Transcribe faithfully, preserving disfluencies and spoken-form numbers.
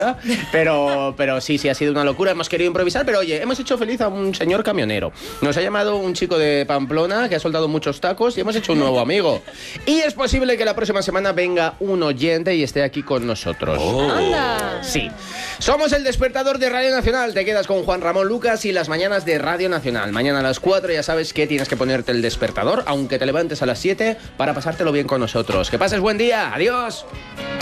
Pero, pero sí, sí, ha sido una locura. Hemos querido improvisar, pero oye, hemos hecho feliz a un señor camionero. Nos ha llamado un chico de Pamplona que ha soltado muchos tacos y hemos hecho un nuevo amigo. Y es posible que la próxima semana venga un oyente y esté aquí con nosotros. Oh. ¡Anda! Sí. Somos el despertador de Radio Nacional. Te quedas con Juan Ramón Lucas y las mañanas de Radio Nacional. Mañana a las cuatro ya sabes que tienes que ponerte el despertador, aunque te levantes a las siete, para pasártelo bien con nosotros. Que pases buen día. Adiós.